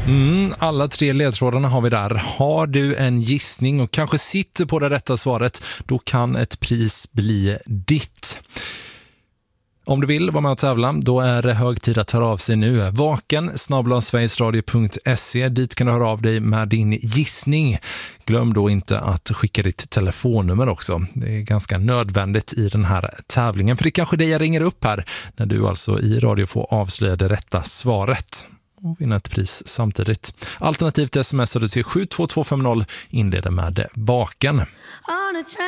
Alla 3 ledtrådarna har vi där. Har du en gissning och kanske sitter på det rätta svaret, då kan ett pris bli ditt. Om du vill vara med och tävla, då är det hög tid att höra av sig nu. vaken@sverigesradio.se. Dit kan du höra av dig med din gissning. Glöm då inte att skicka ditt telefonnummer också. Det är ganska nödvändigt i den här tävlingen. För det är kanske det jag ringer upp här när du alltså i radio får avslöja det rätta svaret och vinna ett pris samtidigt. Alternativt smsar du till 72250, inleder med vaken.